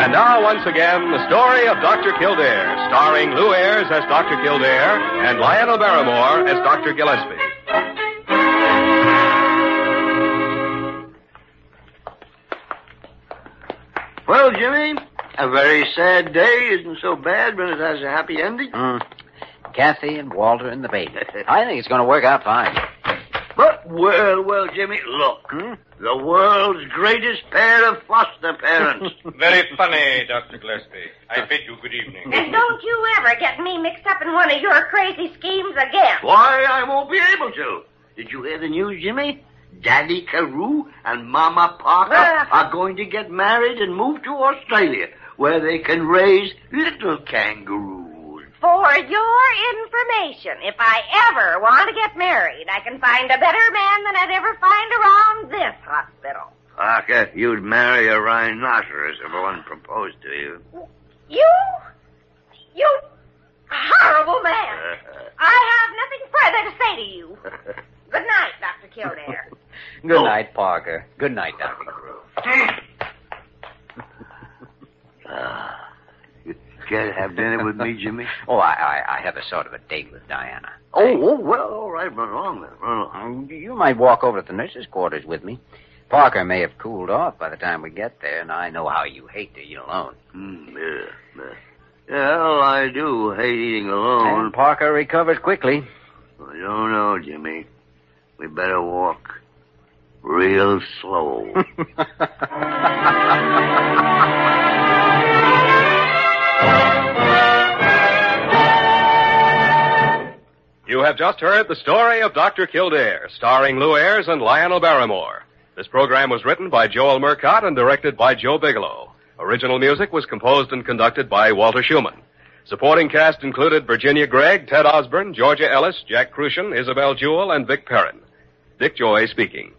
And now, once again, the story of Dr. Kildare, starring Lou Ayres as Dr. Kildare and Lionel Barrymore as Dr. Gillespie. Well, Jimmy, a very sad day isn't so bad when it has a happy ending. Kathy and Walter and the baby. I think it's going to work out fine. But, well, Jimmy, look. The world's greatest pair of foster parents. Very funny, Dr. Gillespie. I bid you good evening. And don't you ever get me mixed up in one of your crazy schemes again. Why, I won't be able to. Did you hear the news, Jimmy? Daddy Carew and Mama Parker are going to get married and move to Australia, where they can raise little kangaroos. For your information, if I ever want to get married, I can find a better man than I'd ever find around this hospital. Parker, you'd marry a rhinoceros if one proposed to you. You horrible man. I have nothing further to say to you. Good night, Dr. Kildare. Good night, Parker. Good night, Dr. Carew. You care to have dinner with me, Jimmy? Oh, I have a sort of a date with Diana. Oh, well, all right, run along then. Run along. You might walk over to the nurse's quarters with me. Parker may have cooled off by the time we get there, and I know how you hate to eat alone. Well, I do hate eating alone. And Parker recovers quickly. I don't know, Jimmy. We better walk real slow. You have just heard the story of Dr. Kildare, starring Lou Ayres and Lionel Barrymore. This program was written by Joel Murcott and directed by Joe Bigelow. Original music was composed and conducted by Walter Schumann. Supporting cast included Virginia Gregg, Ted Osborne, Georgia Ellis, Jack Crucian, Isabel Jewell, and Vic Perrin. Dick Joy speaking.